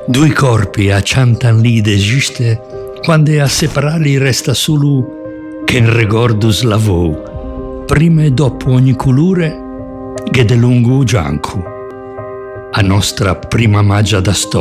Due corpi acciantan lì d'esiste, quando a separarli resta solo che in regordus lavò, prima e dopo ogni colore, che de lungo gianco. A nostra prima magia da storia.